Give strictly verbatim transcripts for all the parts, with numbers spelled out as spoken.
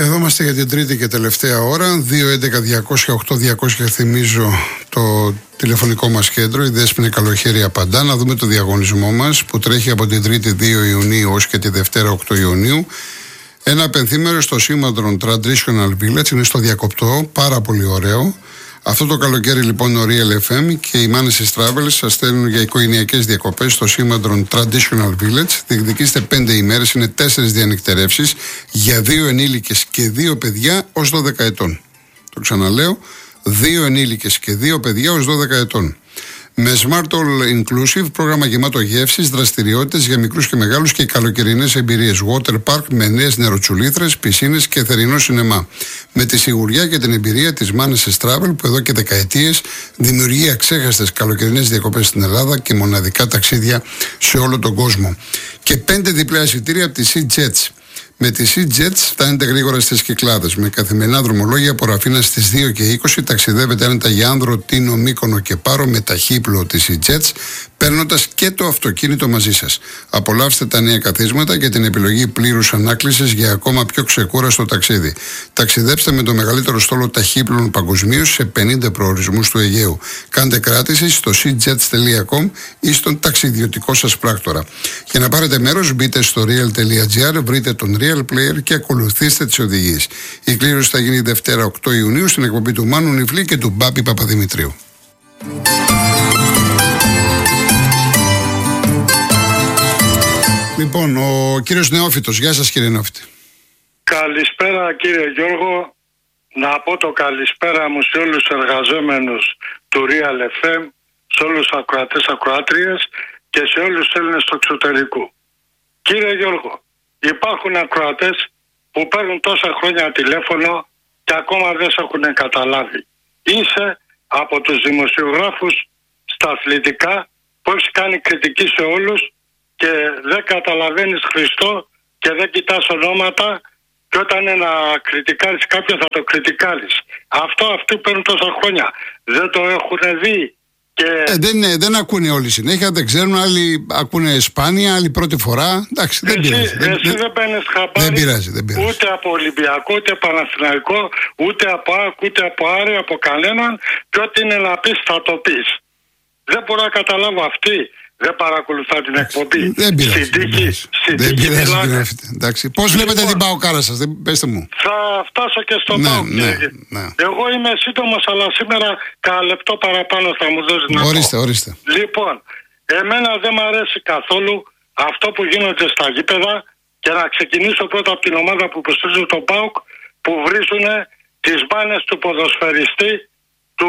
Εδώ είμαστε για την τρίτη και τελευταία ώρα. δύο έντεκα διακόσια οκτώ διακόσια θυμίζω το τηλεφωνικό μας κέντρο. Η Δέσποινα Καλοχέρη απαντά. Να δούμε το διαγωνισμό μας που τρέχει από την Τρίτη δύο Ιουνίου ως και τη Δευτέρα οκτώ Ιουνίου. Ένα πενθήμερο στο Σήμαντρον Traditional Village, είναι στο Διακοπτό, πάρα πολύ ωραίο. Αυτό το καλοκαίρι λοιπόν ο Real εφ εμ και οι Μάνεσες Travels σας στέλνουν για οικογενειακές διακοπές στο Σήμαντρον Traditional Village. Διεκδικήστε πέντε ημέρες, είναι τέσσερις διανυκτερεύσεις για δύο ενήλικες και δύο παιδιά ως δώδεκα ετών. Το ξαναλέω, δύο ενήλικες και δύο παιδιά ως δώδεκα ετών. Με Smart All Inclusive, πρόγραμμα γεμάτο γεύσεις, δραστηριότητες για μικρούς και μεγάλους και καλοκαιρινές εμπειρίες. Water Park με νέες νεροτσουλήθρες, πισίνες και θερινό σινεμά. Με τη σιγουριά και την εμπειρία της Μάνεσες Travel που εδώ και δεκαετίες δημιουργεί αξέχαστες καλοκαιρινές διακοπές στην Ελλάδα και μοναδικά ταξίδια σε όλο τον κόσμο. Και πέντε διπλά εισιτήρια από τη Sea Jets. Με τη Sea Jets φτάνετε γρήγορα στις Κυκλάδες. Με καθημερινά δρομολόγια από Ραφίνα στις δύο και είκοσι ταξιδεύετε άνετα για Άνδρο, Τίνο, Μύκονο και Πάρο με ταχύπλο τη Sea Jets, παίρνοντας και το αυτοκίνητο μαζί σας. Απολαύστε τα νέα καθίσματα και την επιλογή πλήρους ανάκλησης για ακόμα πιο ξεκούραστο ταξίδι. Ταξιδέψτε με το μεγαλύτερο στόλο ταχύπλων παγκοσμίως σε πενήντα προορισμούς του Αιγαίου. Κάντε κράτηση στο sea jets τελεία com ή στον ταξιδιωτικό σας πράκτορα. Για να πάρετε μέρος, μπείτε στο real τελεία gr, βρείτε τον Real Player και ακολουθήστε τις οδηγίες. Η κλήρωση θα γίνει Δευτέρα οκτώ Ιουνίου στην εκπομπή του Μάνου Νιφλή και του Μπάπη Παπαδημητρίου. Λοιπόν, ο κύριος Νεόφυτος. Γεια σας κύριε Νεόφυτη. Καλησπέρα κύριε Γιώργο. Να πω το καλησπέρα μου σε όλους τους εργαζόμενους του Real εφ εμ, σε όλους τους ακροατές ακροάτριες και σε όλους τους Έλληνες του εξωτερικού. Κύριε Γιώργο, υπάρχουν ακροατές που παίρνουν τόσα χρόνια τηλέφωνο και ακόμα δεν σε έχουν καταλάβει. Είσαι από τους δημοσιογράφους στα αθλητικά που έχεις κάνει κριτική σε όλους και δεν καταλαβαίνεις Χριστό και δεν κοιτάς ονόματα, και όταν είναι να κριτικάρεις κάποιον θα το κριτικάρεις. Αυτό αυτοί παίρνουν τόσα χρόνια. Δεν το έχουν δει. Και... Ε, δεν, δεν ακούνε όλοι συνέχεια, δεν ξέρουν, άλλοι ακούνε σπάνια, άλλοι πρώτη φορά. Εντάξει, δεν εσύ, πειράζει. Εσύ δεν, δεν παίρνεις χαμπάρι, δεν πειράζει, δεν πειράζει. Ούτε από Ολυμπιακό, ούτε Παναθηναϊκό, ούτε από ΑΚ, ούτε από Άρη, από κανέναν, και ό,τι είναι να πεις θα το πεις. Δεν μπορώ να καταλάβω αυτοί. Δεν παρακολουθά την εκπομπή. Δεν πειράζει. Στην τύχη, δεν πειράζει. Εντάξει. Πώς λοιπόν, βλέπετε την Παοκάρα σας, πέστε μου. Θα φτάσω και στο ναι, Πάο. Ναι, ναι. Εγώ είμαι σύντομος, αλλά σήμερα κάνα λεπτό παραπάνω θα μου δώσει να Ορίστε, πω. ορίστε. Λοιπόν, εμένα δεν μου αρέσει καθόλου αυτό που γίνεται στα γήπεδα, και να ξεκινήσω πρώτα από την ομάδα που υποστηρίζουν τον ΠΑΟΚ, που βρίζουν τις μπάνες του ποδοσφαιριστή του.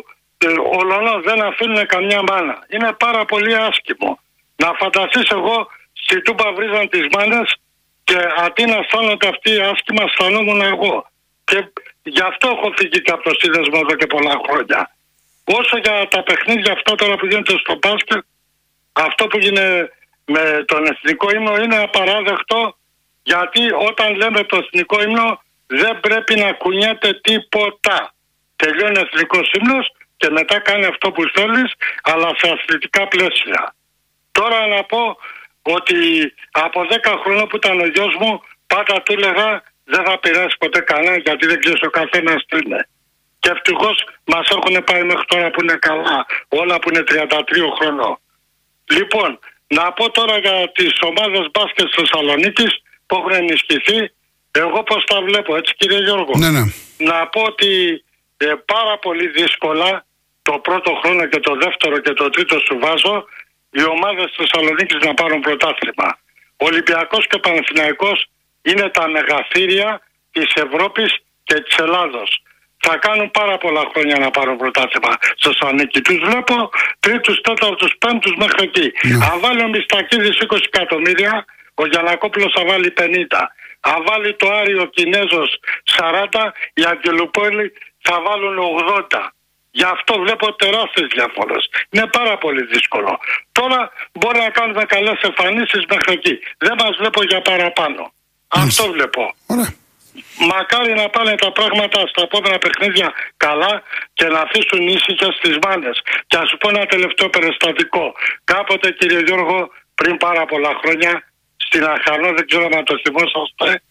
Ολονό, δεν αφήνουν καμιά μάνα. Είναι πάρα πολύ άσχημο. Να φανταστείς, εγώ στη Τούμπα βρίζαν τις μάνες και αντί να αισθάνονται αυτοί άσχημα, αισθανόμουν εγώ. Και γι' αυτό έχω φύγει και από το σύνδεσμο εδώ και πολλά χρόνια. Όσο για τα παιχνίδια αυτά τώρα που γίνεται στο μπάσκετ, αυτό που γίνεται με τον εθνικό ύμνο είναι απαράδεκτο, γιατί όταν λέμε το εθνικό ύμνο δεν πρέπει να κουνιέται τίποτα. Τελειώνει ο εθνικός ύμνος και μετά κάνει αυτό που θέλεις, αλλά σε αθλητικά πλαίσια. Τώρα να πω ότι από δέκα χρόνια που ήταν ο γιος μου, πάντα του έλεγα δεν θα πειράσει ποτέ κανένα, γιατί δεν ξέρεις ο καθένας τι είναι. Και ευτυχώς μας έχουν πάει μέχρι τώρα που είναι καλά, όλα που είναι τριάντα τρία χρονών. Λοιπόν, να πω τώρα για τις ομάδες μπάσκετ της Θεσσαλονίκης που έχουν ενισχυθεί, εγώ πώς τα βλέπω, έτσι κύριε Γιώργο. Ναι, ναι. Να πω ότι ε, πάρα πολύ δύσκολα το πρώτο χρόνο και το δεύτερο και το τρίτο σου βάζω οι ομάδες της Θεσσαλονίκης να πάρουν πρωτάθλημα. Ο Ολυμπιακός και ο Παναθηναϊκός είναι τα μεγαθύρια της Ευρώπης και της Ελλάδος. Θα κάνουν πάρα πολλά χρόνια να πάρουν πρωτάθλημα στη Θεσσαλονίκη. Τους βλέπω τρίτους, τέταρτους, πέμπτους μέχρι εκεί. Mm. Αν βάλει ο Μιστακίδης είκοσι εκατομμύρια, ο Γιαννακόπουλος θα βάλει πενήντα. Αν βάλει το Άρη ο Κινέζος σαράντα, οι Αγγελοπόλοι θα βάλουν ογδόντα. Γι' αυτό βλέπω τεράστιες διαφορές. Είναι πάρα πολύ δύσκολο. Τώρα μπορεί να κάνουμε καλές εμφανίσεις μέχρι εκεί. Δεν μας βλέπω για παραπάνω. Mm. Αυτό βλέπω. Ωραία. Μακάρι να πάνε τα πράγματα στα επόμενα παιχνίδια καλά και να αφήσουν ήσυχες τις μάνες. Και ας σου πω ένα τελευταίο περιστατικό. Κάποτε, κύριε Γιώργο, πριν πάρα πολλά χρόνια, στην Αχαρνό, δεν ξέρω αν το θυμόσαστε,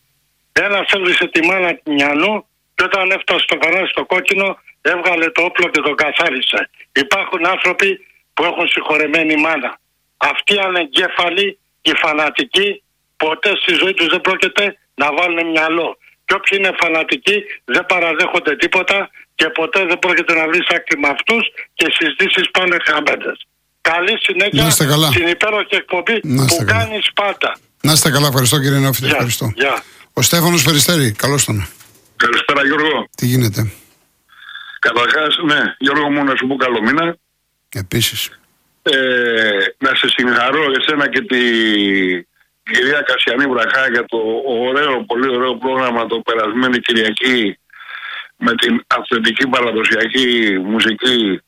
Ένας έβρισε τη μάνα του μυαλού και όταν έφτασε στο φανάρι στο κόκκινο έβγαλε το όπλο και τον καθάρισε. Υπάρχουν άνθρωποι που έχουν συγχωρεμένη μάνα. Αυτοί οι ανεγκέφαλοι και οι φανατικοί ποτέ στη ζωή τους δεν πρόκειται να βάλουν μυαλό. Και όποιοι είναι φανατικοί δεν παραδέχονται τίποτα και ποτέ δεν πρόκειται να βρεις άκρη με αυτούς και οι συζητήσεις πάνε χαμένες. Καλή συνέχεια στην υπέροχη εκπομπή που κάνεις πάντα. Να είστε καλά, ευχαριστώ κύριε Νεόφιτε. Yeah. Ευχαριστώ. Yeah. Ο Στέφανος Περιστέρη, καλώς τον. Καλησπέρα Γιώργο. Τι γίνεται? Καταρχάς, ναι, Γιώργο μου, να σου πω καλό μήνα. Επίσης. Ε, να σε συγχαρώ εσένα και τη κυρία Κασιανή Βραχά για το ωραίο, πολύ ωραίο πρόγραμμα το περασμένη Κυριακή με την αυθεντική παραδοσιακή μουσική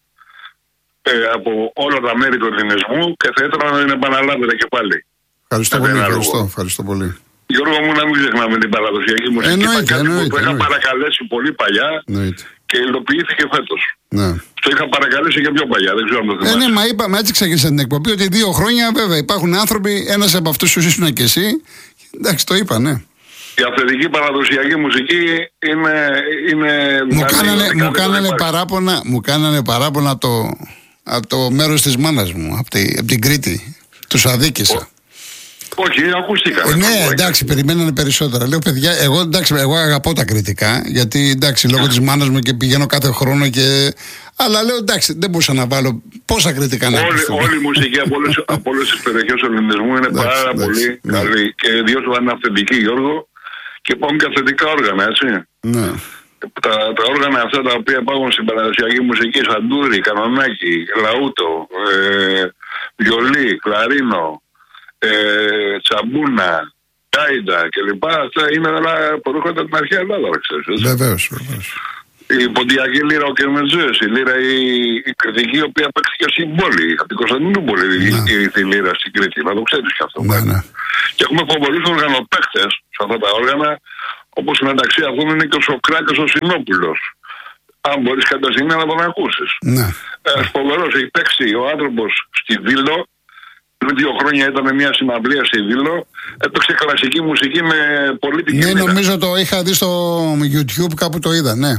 ε, από όλα τα μέρη του ελληνισμού και θα ήθελα να την επαναλάβετε και πάλι. Ευχαριστώ πολύ, ευχαριστώ, ευχαριστώ πολύ. Γιώργο μου, να μην ξεχνάμε την παραδοσιακή μουσική. Εννοείται, κάτι εννοείται, που το είχα παρακαλέσει πολύ παλιά εννοείται. Και υλοποιήθηκε φέτος. Ναι. Το είχα παρακαλέσει και πιο παλιά, δεν ξέρω αν το θυμάσαι. Ε, ναι, μα είπαμε, έτσι ξεκίνησα την εκπομπή, ότι δύο χρόνια βέβαια υπάρχουν άνθρωποι, ένας από αυτούς τους ήσουν και εσύ. Εντάξει, το είπα, ναι. Η αυθεντική παραδοσιακή μουσική είναι. είναι μου κάνανε, μου κάνανε παράπονα, μου κάνανε παράπονα από το, από το μέρος της μάνας μου, από, τη, από την Κρήτη. Τους αδίκησα. Όχι, ακούστηκαν. Ε, ναι, εντάξει, περιμένανε περισσότερα. Λέω, παιδιά, εγώ, εντάξει, εγώ αγαπώ τα κριτικά, γιατί εντάξει, λόγω της μάνας μου και πηγαίνω κάθε χρόνο και. Αλλά λέω, εντάξει, δεν μπορούσα να βάλω πόσα κριτικά να ακούσω. Όλη η μουσική από όλες τις περιοχές του ελληνισμού είναι εντάξει, πάρα εντάξει, πολύ ναι. καλή. Και ιδίως που είναι αυθεντική, Γιώργο, και υπάρχουν και αυθεντικά όργανα, έτσι. Ναι. Τα, τα όργανα αυτά τα οποία υπάρχουν στην παραδοσιακή μουσική, σαντούρι, κανονάκι, λαούτο, ε, βιολί, κλαρίνο. Ε, τσαμπούνα, κάιντα κλπ. Αυτά είναι όλα που έρχονται από την αρχαία Ελλάδα, ξέρεις. Βεβαίως, βεβαίως. Η ποντιακή λύρα, ο Κερμετζές, η λύρα η, η κριτική, η οποία παίχθηκε στην πόλη, από την Κωνσταντινούπολη, ναι. η, η λύρα στην Κρήτη, να το ξέρεις και αυτό. Ναι, ναι. Και έχουμε φοβολούς οργανοπαίχτες σε αυτά τα όργανα, όπως μεταξύ αυτών είναι και ο Σοκράτης ο Συνόπουλος. Αν μπορείς κάποια στιγμή να τον ακούσεις. Ναι. Ένας φοβερός, έχει παίξει ο άνθρωπος στη Βήλο. Πριν δύο χρόνια ήταν μια συναυλία στη Βήλο. Έπαιξε κλασική μουσική με πολύ την Ναι, νομίζω το είχα δει στο YouTube, κάπου το είδα, ναι.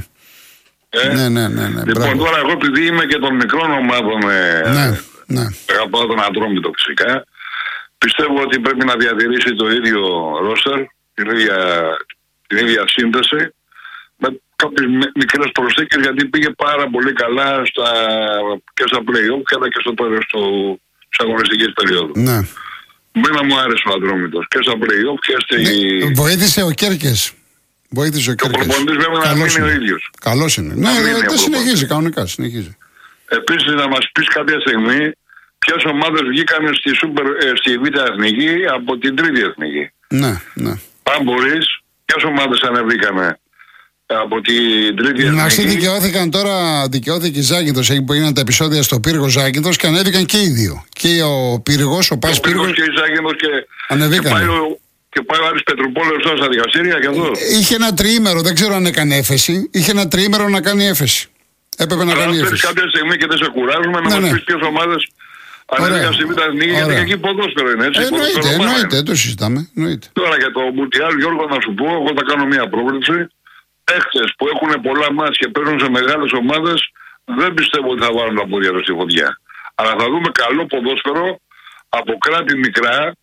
Ε, ναι, ναι, ναι, ναι. Λοιπόν, μπράβο. Τώρα εγώ επειδή είμαι και των μικρών ομάδων, ε, ναι, ναι. αγαπάω τον Ατρόμητο φυσικά, πιστεύω ότι πρέπει να διατηρήσει το ίδιο ρόστερ, την ίδια, την ίδια σύνδεση, με κάποιες μικρές προσθήκες, γιατί πήγε πάρα πολύ καλά στα, και στα play-off αλλά και στο τέλος του. Της αγωνιστικής περίοδου. Ναι. Μένα μου άρεσε ο Ατρόμητος και στα play-off και στη. Ναι, βοήθησε ο Κέρκες. Βοήθησε ο Κέρκες. Και ο προπονητής βέβαια να μείνει ο ίδιος. Καλός είναι. Ναι, δεν ναι, συνεχίζει κανονικά. Συνεχίζει. Επίσης να μας πεις κάποια στιγμή ποιες ομάδες βγήκαν στη, super, ε, στη Β' Εθνική από την Τρίτη Εθνική. Ναι, ναι. Αν μπορείς, ποιες ομάδες ανεβήκανε από την Τρίτη Εθνική. Αυτοί δικαιώθηκαν τώρα, δικαιώθηκε η Ζάκυνθος, εκεί που έγιναν τα επεισόδια στο Πύργο Ζάκυνθος και ανέβηκαν και οι δύο. Και ο Πύργος, ο Πας Πύργος. Και η Ζάκυνθος και, ανεβήκαν. Και πάει ο, και πάει ο Άρης Πετρουπόλεως τώρα στα δικαστήρια και αυτό. Είχε ένα τριήμερο, δεν ξέρω αν έκανε έφεση. Είχε ένα τριήμερο να κάνει έφεση. Έπρεπε να κάνει έφεση. Κάποια στιγμή και δεν σε κουράζουμε να ναι, μας ναι. πεις ποιες ομάδες ανέβηκαν στη Β' Εθνική, γιατί και εκεί ποδόσφαιρο είναι έτσι. Εννοείται, εννοείται, το συζητάμε. Τώρα για το Μουντιάλ, Γιώργο, να σου πω, εγώ θα κάνω μια πρόβλεψη. Παίχτες που έχουν πολλά μάτς και παίρνουν σε μεγάλες ομάδες, δεν πιστεύω ότι θα βάλουν τα πόδια τους στη φωτιά. Αλλά θα δούμε καλό ποδόσφαιρο από κράτη μικρά,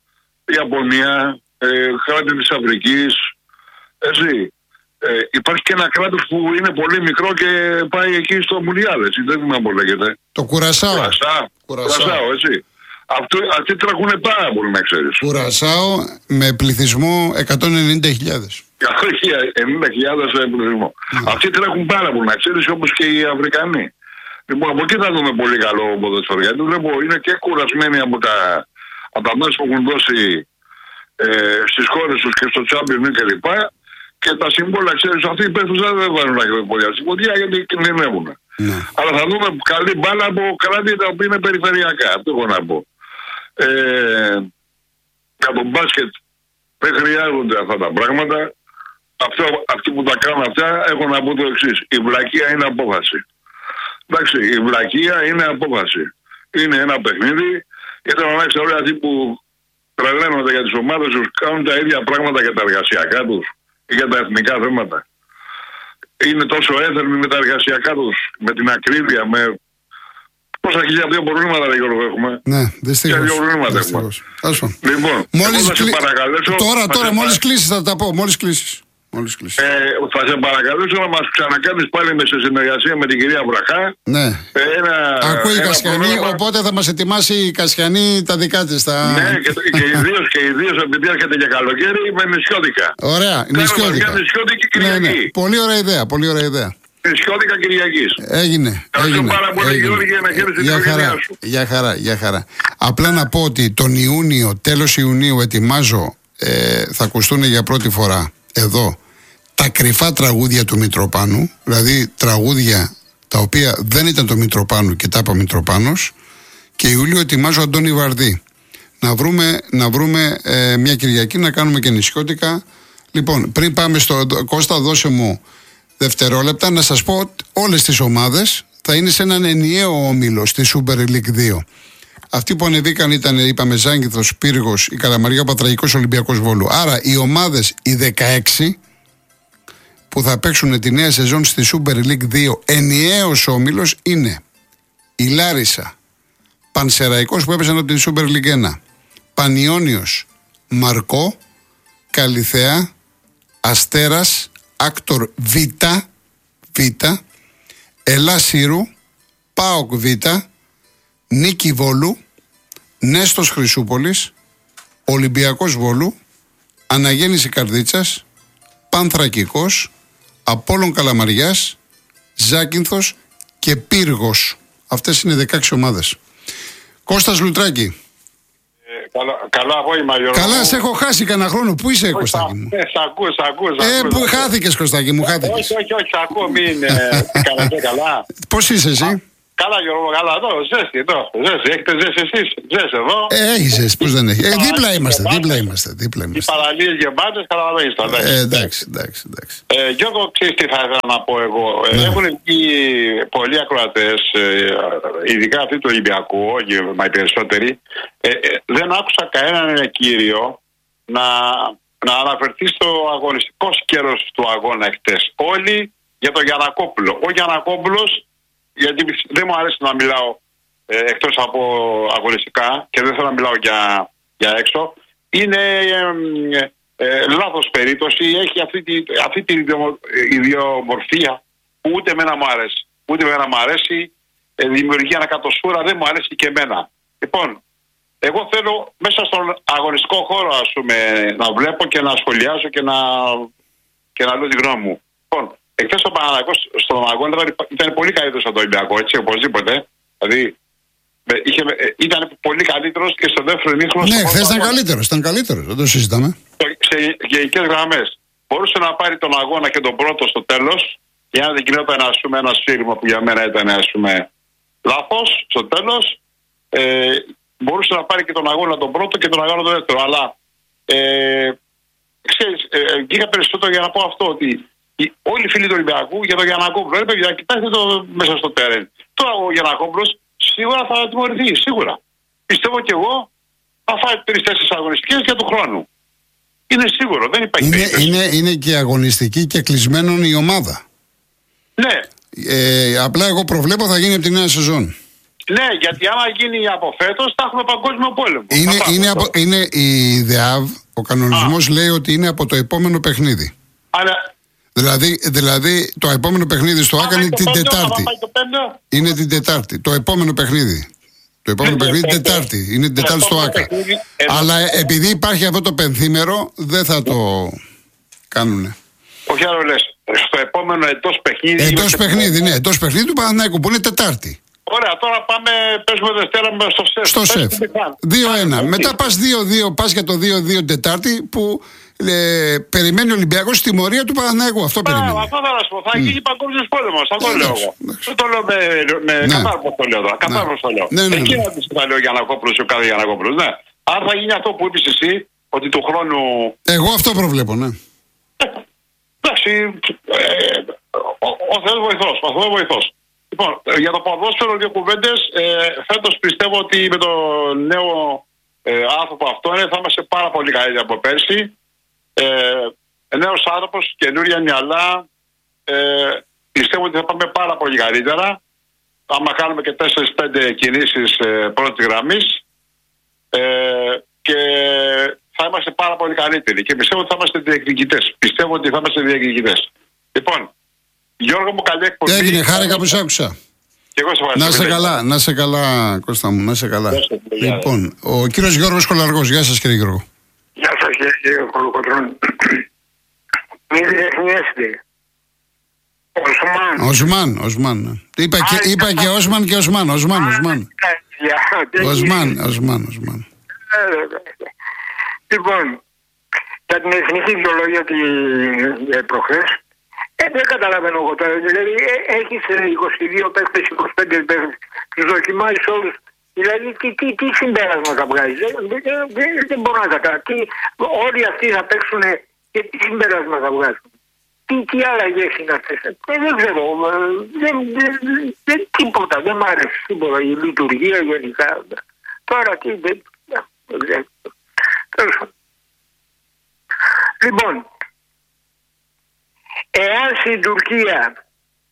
Ιαπωνία, ε, κράτη της Αφρικής, έτσι. Ε, υπάρχει και ένα κράτος που είναι πολύ μικρό και πάει εκεί στο Μουντιάλ, έτσι. Δεν θυμάμαι πώς λέγεται. Το Κουρασάο. Κουρασάο, Κουρασάο, έτσι. Αυτό, αυτοί τρέχουν πάρα πολύ, να ξέρεις. Κουρασάο με πληθυσμό εκατόν ενενήντα χιλιάδες. ενενήντα χιλιάδες πληθυσμό. Mm. Αυτοί τρέχουν πάρα πολύ, να ξέρεις, όπως και οι Αφρικανοί. Λοιπόν, από εκεί θα δούμε πολύ καλό ποδόσφαιρο. Γιατί βλέπω είναι και κουρασμένοι από τα, από τα μέσα που έχουν δώσει ε, στις χώρες τους και στο Champions League κλπ. Και τα σύμβολα, ξέρεις, αυτοί οι παίκτες δεν βάλουν τα πόδια στη φωτιά γιατί κινδυνεύουν. Mm. Αλλά θα δούμε καλή μπάλα από κράτη τα οποία είναι περιφερειακά. Αυτό έχω να πω. Ε, για τον μπάσκετ δεν χρειάζονται αυτά τα πράγματα. Αυτό, αυτοί που τα κάνουν αυτά έχω να πω το εξής. Η βλακεία είναι απόφαση. Εντάξει, η βλακεία είναι απόφαση. Είναι ένα παιχνίδι. Ήθελα να ξέρω αυτοί που τρελαίνονται για τις ομάδες τους, κάνουν τα ίδια πράγματα για τα εργασιακά τους ή για τα εθνικά θέματα. Είναι τόσο έθερμοι με τα εργασιακά τους, με την ακρίβεια, με πόσα χιλιάδια δύο προβλήματα, ρε Γιώργο, έχουμε. Ναι, δυστυχώς. δύο προβλήματα έχουμε. Λοιπόν, μόλις θα κλει... σε παρακαλέσω, τώρα, θα τώρα, σε... μόλις κλείσεις θα τα πω, μόλις κλείσεις. Μόλις κλείσεις. Ε, θα σε παρακαλέσω να μας ξανακάνεις πάλι με σε συνεργασία με την κυρία Βραχά. Ναι. Ε, ένα, ακούει η ένα Κασιανή, πρόγραμμα... οπότε θα μας ετοιμάσει η Κασιανή τα δικά της. Τα... Ναι, και, και ιδίως και ιδίως επειδή έρχεται και καλοκαίρι με νησιώτικα. Ωραία, νησιώτικα. Νησιώτικη Ναι, ναι. Κυριακή. Πολύ ωραία ιδέα, πολύ ωραία ιδέα. Νησιώτικα Κυριακής. Έγινε. Ευχαριστώ έγινε, πάρα πολύ, έγινε. Γιώργη, για να χαίρεσαι την Για χαρά, οικογένειά σου. για χαρά, για χαρά. Απλά να πω ότι τον Ιούνιο, τέλος Ιουνίου, ετοιμάζω, ε, θα ακουστούν για πρώτη φορά εδώ τα κρυφά τραγούδια του Μητροπάνου, δηλαδή τραγούδια τα οποία δεν ήταν το Μητροπάνου και τα είπα Μητροπάνος, και Ιούλιο ετοιμάζω Αντώνη Βαρδί. Να βρούμε, να βρούμε ε, μια Κυριακή να κάνουμε και νησιώτικα. Λοιπόν, πριν πάμε στο Κώστα, δώσε μου δευτερόλεπτα να σας πω ότι όλες τις ομάδες θα είναι σε έναν ενιαίο όμιλο στη Super League δύο. Αυτοί που ανεβήκαν ήταν, είπαμε, Ζάγκηθος, Πύργος, η Καλαμαριά, ο Πατραγικός, Ολυμπιακός Βόλου. Άρα οι ομάδες, οι δεκαέξι που θα παίξουν τη νέα σεζόν στη Super League δύο, ενιαίος όμιλος, είναι η Λάρισα, Πανσεραϊκός που έπαιζαν από την Super League ένα, Πανιώνιος, Μαρκό, Καλιθέα, Αστέρας, Άκτορ Β, Β, Ελλάς Σύρου, ΠΑΟΚ Β, Νίκη Βόλου, Νέστος Χρυσούπολης, Ολυμπιακός Βόλου, Αναγέννηση Καρδίτσας, Πανθρακικός, Απόλλων Καλαμαριάς, Ζάκυνθος και Πύργος. Αυτές είναι δεκαέξι ομάδες. Κώστας Λουτράκη. Καλά, καλά απόγευμα, Γιώργο. Καλά, σε έχω χάσει κανένα χρόνο. Πού είσαι, Κωστάκη μου? Ε, σ' ακούω, σ' ακούω, σ' Ε, ακούω. πού χάθηκες, Κωστάκη μου, χάθηκες. Όχι, όχι, όχι, σ' ακούω, μην ε, κάνετε καλά. Πώς είσαι εσύ? Καλά, Γιώργο, καλά, εδώ, ζέστη, εδώ, ζέστη, έχετε ζέστη εσείς, ζέστη εδώ. Ε, έχει ζέστη, πώς δεν έχει. Ε, Παραλίες δίπλα είμαστε, γεμάτες. δίπλα είμαστε, δίπλα Οι είμαστε. παραλίες γεμάτες, καταλαβαίνεις τώρα. Ε, εντάξει, εντάξει, εντάξει. Ε, Γιώργο, ξέρεις τι θα ήθελα να πω εγώ. Ε, Ναι. Έχουν βγει πολλοί ακροατές, ε, ειδικά αυτοί του Ολυμπιακού, όχι μα οι περισσότεροι. Ε, ε, δεν άκουσα κανέναν κύριο να, να αναφερθεί στο αγωνιστικό σκέλος του αγώνα χτες. Όλοι για τον Γιαννακόπουλο. Ο Γιαννακόπουλος, γιατί δεν μου αρέσει να μιλάω ε, εκτός από αγωνιστικά και δεν θέλω να μιλάω για, για έξω, είναι ε, ε, ε, λάθος περίπτωση. Έχει αυτή, τη, αυτή την ιδιο, ιδιομορφία που ούτε εμένα μου αρέσει. Ούτε εμένα μου αρέσει, ε, δημιουργεί ανακατοσούρα, δεν μου αρέσει και εμένα. Λοιπόν, εγώ θέλω μέσα στον αγωνιστικό χώρο, ας πούμε, να βλέπω και να σχολιάζω και να, και να λέω τη γνώμη μου. Λοιπόν, εχθές ο Παναθηναϊκός στον αγώνα ήταν, ήταν πολύ καλύτερος από τον Ολυμπιακό, έτσι, οπωσδήποτε. Δηλαδή, είχε, ήταν πολύ καλύτερος και στο δεύτερο ημίχρονο. Ναι, χθες ήταν καλύτερος, ήταν καλύτερος, δεν το συζητάμε. Σε γενικές γραμμές. Μπορούσε να πάρει τον αγώνα και τον πρώτο στο τέλος, και αν δεν γινόταν, ας πούμε, ένα σφύριγμα που για μένα ήταν, ας πούμε, λάθος στο τέλος, ε, μπορούσε να πάρει και τον αγώνα τον πρώτο και τον αγώνα τον δεύτερο. Αλλά ε, ξέρεις, ε, βγήκα περισσότερο για να πω αυτό, ότι οι, όλοι οι φίλοι του Ολυμπιακού για τον Γιαννακόπουλο, ρε παιδιά, κοιτάξτε το μέσα στο τέρεν. Τώρα ο Γιαννακόπουλος σίγουρα θα τιμωρηθεί, σίγουρα. Πιστεύω κι εγώ θα φάει τρεις-τέσσερις αγωνιστικές για του χρόνου. Είναι σίγουρο, δεν υπάρχει Είναι, περίπτωση. είναι, είναι και αγωνιστική και κλεισμένον η ομάδα. Ναι. Ε, απλά εγώ προβλέπω θα γίνει από τη νέα σεζόν. Ναι, γιατί άμα γίνει από φέτος θα έχουμε παγκόσμιο πόλεμο. Είναι, Θα είναι, πάμε. από, είναι η ΔΕΑΒ, ο κανονισμός λέει ότι είναι από το επόμενο παιχνίδι. Αλλά Δηλαδή, δηλαδή το επόμενο παιχνίδι στο άμα Άκα είναι πάει το την πέμπτο, άμα Τετάρτη. πάει το πέμπτο, Είναι την Τετάρτη. Το επόμενο παιχνίδι. Το επόμενο Ναι, παιχνίδι ναι, Τετάρτη. Είναι την το Τετάρτη στο επόμενο Άκα. παιχνίδι, ε, Αλλά επειδή υπάρχει αυτό το πενθήμερο, δεν θα το κάνουνε. όχι άλλο λες. Στο επόμενο εντός παιχνίδι. Εντός είμαστε- παιχνίδι, ναι. Εντός παιχνίδι του Παναθηναϊκού που είναι Τετάρτη. Ωραία, τώρα πάμε, παίζουμε Δευτέρα με στο ΣΕΦ. Στο ΣΕΦ. δύο ένα. Μετά πας δύο δύο, πας για το δύο δύο Τετάρτη που ε, περιμένει ο Ολυμπιακός στη τιμωρία του Παναθηναϊκού. Αυτό περιμένει. Αυτό θα σου πω. Θα γίνει παγκόσμιος πόλεμος. Αυτό Εντάξει, λέω εγώ. εντάξει. Δεν το λέω με, με Ναι. κατάρρος το λέω τώρα. Κατάρρος το λέω. Ναι, ναι, ναι. Εκεί να πεις θα λέω Γιαννακόπουλος ή ο κάθε Γιαννακόπουλος. Ναι. Αν θα γίνει αυτό που είπες εσύ, ότι του χρόνου. Εγώ αυτό προβλέπω, ναι. Εντάξει, ε, ο, ο Θεός βοηθός, ο Θεός βοηθός. Λοιπόν, ε, για το ποδόσφαιρο δύο κουβέντες. Ε, φέτος πιστεύω ότι με το νέο ε, άνθρωπο αυτό είναι, θα είμαστε πάρα πολύ καλύτεροι από πέρσι. Ε, νέος άνθρωπος, καινούρια μυαλά. Ε, πιστεύω ότι θα πάμε πάρα πολύ καλύτερα. Άμα κάνουμε και τέσσερις πέντε κινήσεις ε, πρώτης γραμμής. Ε, και θα είμαστε πάρα πολύ καλύτεροι. Και πιστεύω ότι θα είμαστε διεκδικητές. Πιστεύω ότι θα είμαστε διεκδικητές. Λοιπόν, Γιώργο μου, καλή εκπομπή. Έγινε, χάρηκα που σ' άκουσα. Και εγώ σε να σε καλά, να σε καλά, Κώστα μου, να σε καλά. Είστε, λοιπόν, ο κύριος Γιώργος Κολαργός. Γεια σας, κύριε Γιώργο. Γεια σας, κύριε Κολοκοτρώνη. Μη διεθνιέστε. Οσμάν. Οσμάν, Οσμάν. Είπα και, είπα και Οσμάν και Οσμάν, Οσμάν, Οσμάν. Οσμάν, Οσμάν, Οσμάν. Λοιπόν, για την εθνική βιολογία προχθές, ε, δεν καταλαβαίνω εγώ τώρα. Δηλαδή, ε, έχεις είκοσι δύο παίκτες, είκοσι πέντε παίκτες, τους δοκιμάζεις όλους. Δηλαδή, τι, τι, τι συμπέρασμα θα βγάζεις. Δεν, δεν, δεν, δεν μπορώ να καταλάβω. Όλοι αυτοί θα παίξουν και τι συμπέρασμα θα βγάζουν. Τι, τι αλλαγές είναι αυτές. Ε, δεν ξέρω. Δεν, δεν, δεν, τίποτα. Δεν μ' άρεσε τίποτα. Η λειτουργία γενικά. Τώρα τι. Δεν, δεν ξέρω. Λοιπόν, εάν στην Τουρκία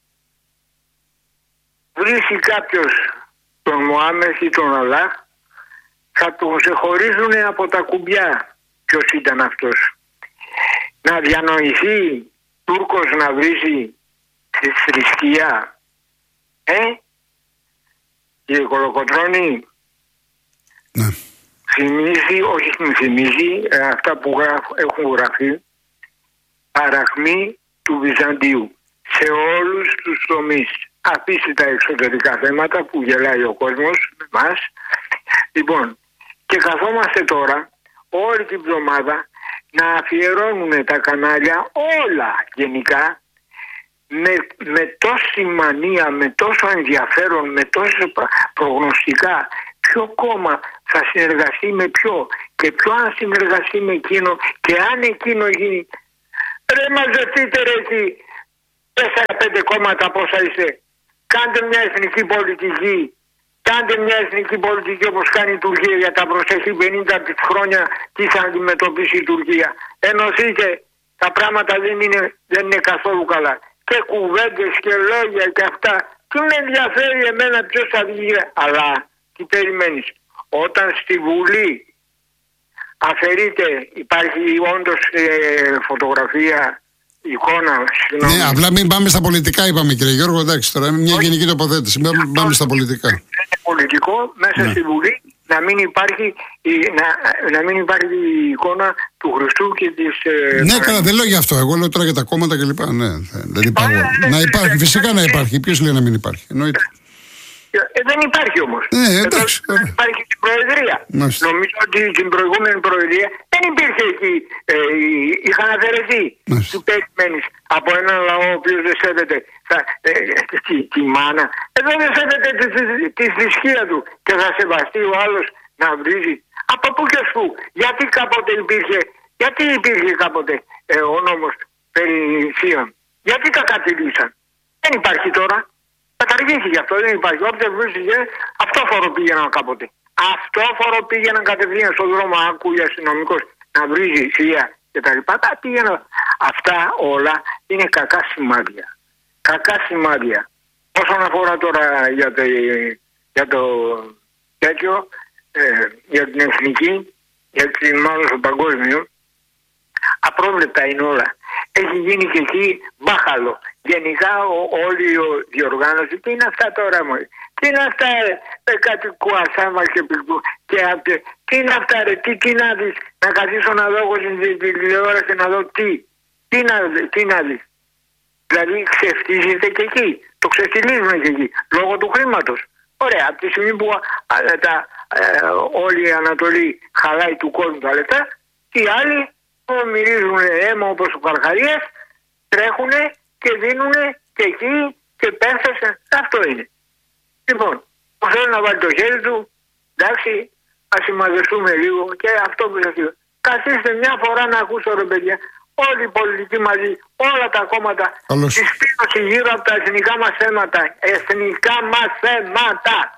βρίσκει κάποιος τον Μωάμεθ ή τον Αλάχ, θα τον ξεχωρίζουν από τα κουμπιά ποιος ήταν αυτός. Να διανοηθεί Τούρκος να βρίζει στη θρησκεία. Ε, κύριε Κολοκοτρώνη, ναι. Θυμίζει, όχι μου θυμίζει, ε, αυτά που γράφ, έχουν γραφεί, παραχμή του Βυζαντίου σε όλους τους τομείς. Αφήστε τα εξωτερικά θέματα που γελάει ο κόσμος με εμάς. Λοιπόν, και καθόμαστε τώρα όλη την εβδομάδα να αφιερώνουμε τα κανάλια όλα γενικά με, με τόση μανία, με τόσο ενδιαφέρον, με τόσο προγνωστικά. Ποιο κόμμα θα συνεργαστεί με ποιο και ποιο αν συνεργαστεί με εκείνο και αν εκείνο γίνει. Ρε μαζευτείτε ρε εκεί τέσσερα πέντε κόμματα πόσα είστε. Κάντε μια εθνική πολιτική. Κάντε μια εθνική πολιτική όπως κάνει η Τουρκία για τα προσεχή πενήντα χρόνια τι θα αντιμετωπίσει η Τουρκία. Ενωθείτε. Τα πράγματα δεν είναι, δεν είναι καθόλου καλά. Και κουβέντες και λόγια και αυτά. Τι με ενδιαφέρει εμένα ποιος θα βγει. Αλλά τι περιμένεις. Όταν στη Βουλή αφαιρείται, υπάρχει όντως ε, φωτογραφία, εικόνα. Συγγνώμη. Ναι, απλά μην πάμε στα πολιτικά, είπαμε κύριε Γιώργο. Εντάξει, τώρα είναι μια όχι, γενική τοποθέτηση. Μην πάμε, πάμε στα πολιτικά. Είναι πολιτικό μέσα ναι. στη Βουλή να μην υπάρχει, να, να μην υπάρχει η εικόνα του Χριστού και της. Ε, ναι, καλά, δεν λέω γι' αυτό. Εγώ λέω τώρα για τα κόμματα κλπ. Ναι, δεν υπάρχει. Να υπάρχει, φυσικά να υπάρχει. Ποιος λέει να μην υπάρχει. Εννοείται. Ε, δεν υπάρχει όμως. Ε, εντάξει. Εδώ υπάρχει την Προεδρία. Μάλιστα. Νομίζω ότι την προηγούμενη Προεδρία δεν υπήρχε εκεί. Ε, είχαν αφαιρεθεί. Τι περιμένεις από έναν λαό ο οποίος δεν σέβεται θα, ε, τη, τη μάνα. Εδώ δεν σέβεται τη, τη, τη θρησκεία του και θα σεβαστεί ο άλλος να βρίζει. Από πού και σου. Γιατί κάποτε υπήρχε, γιατί υπήρχε κάποτε ε, ο νόμος περί θείων. Γιατί τα κατηλήσαν. Δεν υπάρχει τώρα. Καταργήθηκε αυτό, δεν υπάρχει. Όποτε βρίσκεται, αυτόφορο πήγαιναν κάποτε. Αυτόφορο πήγαιναν κατευθείαν στον δρόμο, άκουγε αστυνομικός να βρίζει θεία κτλ. Τα πήγαιναν. Αυτά όλα είναι κακά σημάδια. Κακά σημάδια. Όσον αφορά τώρα για το, για το τέτοιο, ε, για την εθνική, για την μάλλον στο παγκόσμιο, απρόβλεπτα είναι όλα. Έχει γίνει και εκεί μπάχαλο. Γενικά ο, όλη η διοργάνωση, τι είναι αυτά τώρα μου, τι είναι αυτά ρε, κάτι κουασάμα και, και, και τι είναι αυτά ρε, τι, τι να δεις, να καθίσω να δω εγώ στην τηλεόραση να δω τι, τι να, τι να δεις. Δηλαδή ξεφτίζεται και εκεί, το ξεφτιλίζουμε και εκεί, λόγω του χρήματος. Ωραία, από τη στιγμή που α, τα, ε, όλη η Ανατολή χαλάει του κόσμου τα λεφτά, οι άλλοι που μυρίζουν αίμα όπως ο Καρχαρίας, τρέχουνε και δίνουνε και εκεί και πέφτασαν. Αυτό είναι. Λοιπόν, που θέλει να βάλει το χέρι του, εντάξει, ας συμμαζευτούμε λίγο και αυτό που σας λέω. Καθίστε μια φορά να ακούσω ρε παιδιά, όλοι οι πολιτικοί μαζί, όλα τα κόμματα, τη στήρωση γύρω από τα εθνικά μας θέματα, εθνικά μας θέματα.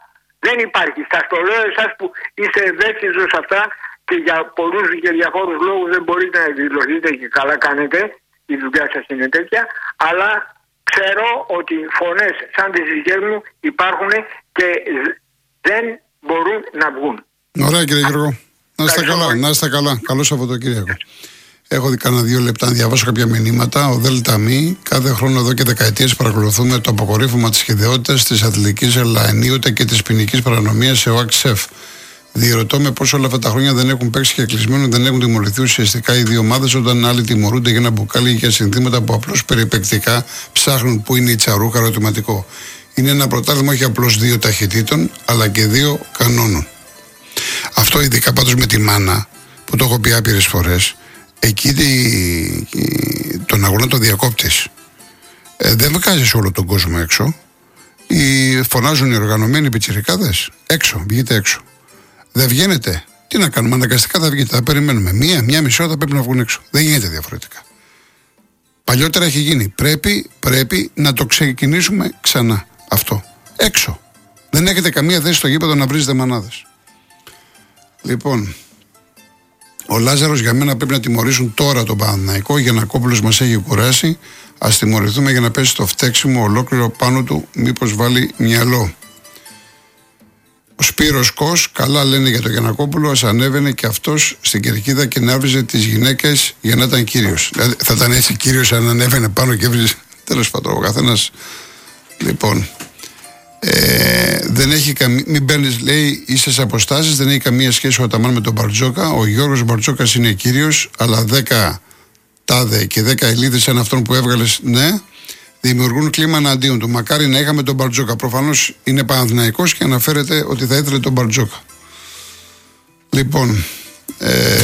Δεν υπάρχει. Σας το λέω εσάς που είστε ευαίσθητος σε αυτά και για πολλούς και διαφόρους λόγους δεν μπορείτε να εκδηλωθείτε και καλά κάνετε, η δουλειά σας είναι τέτοια, αλλά ξέρω ότι φωνές σαν τις δικές μου υπάρχουν και δεν μπορούν να βγουν. Ωραία κύριε Γιώργο. Να είστε καλά, να είστε καλά. Καλό Σαββατοκύριακο. Έχω δει κανένα δύο λεπτά να διαβάσω κάποια μηνύματα. Ο ΔΕΛΤΑ ΜΗ, κάθε χρόνο εδώ και δεκαετίες παρακολουθούμε το αποκορύφωμα της χυδαιότητας, της αθλητικής ελαενίωτα και της ποινικής παρανομίας σε ΟΑΚΣΕΦ. Διερωτώ με πώς όλα αυτά τα χρόνια δεν έχουν παίξει και κλεισμένο, δεν έχουν τιμωρηθεί ουσιαστικά οι δύο ομάδες, όταν άλλοι τιμωρούνται για ένα μπουκάλι για συνθήματα που απλώς περιπεκτικά ψάχνουν που είναι η τσαρούχα. Ερωτηματικό. Είναι ένα πρωτάθλημα όχι απλώς δύο ταχυτήτων, αλλά και δύο κανόνων. Αυτό ειδικά πάντως με τη μάνα, που το έχω πει άπειρες φορές, εκεί τη, τον αγώνα το διακόπτεις. Ε, δεν βγάζεις όλο τον κόσμο έξω. Οι, φωνάζουν οι οργανωμένοι πιτσιρικάδες. Έξω, βγείτε έξω. Δεν βγαίνετε. Τι να κάνουμε, αναγκαστικά θα βγείτε. Θα περιμένουμε. Μία, μία μισή ώρα θα πρέπει να βγουν έξω. Δεν γίνεται διαφορετικά. Παλιότερα έχει γίνει. Πρέπει, πρέπει να το ξεκινήσουμε ξανά. Αυτό. Έξω. Δεν έχετε καμία θέση στο γήπεδο να βρίζετε μανάδες. Λοιπόν, ο Λάζαρος για μένα πρέπει να τιμωρήσουν τώρα τον Παναθηναϊκό. Γιαννακόπουλος μας έχει κουράσει. Ας τιμωρηθούμε για να πέσει το φταίξιμο ολόκληρο πάνω του. Μήπως βάλει μυαλό. Ο Σπύρος Κος, καλά λένε για τον Γιαννακόπουλο, ας ανέβαινε και αυτός στην κερκίδα και να έβριζε τις γυναίκες για να ήταν κύριος. Δηλαδή θα ήταν έτσι κύριος αν ανέβαινε πάνω και έβριζε. Τέλος πάντων, ο καθένας. Λοιπόν, ε, δεν έχει καμία. Μην παίρνεις, λέει, ίσες αποστάσεις, δεν έχει καμία σχέση ο Αταμάν με τον Μπαρτζόκα. Ο Γιώργος Μπαρτζόκας είναι κύριος, αλλά δέκα τάδε και δέκα ελίδες σαν αυτόν που έβγαλες, ναι, δημιουργούν κλίμα εναντίον του. Μακάρι να είχαμε τον Μπαρτζόκα. Προφανώς είναι Παναθηναϊκός και αναφέρεται ότι θα ήθελε τον Μπαρτζόκα. Λοιπόν, ε,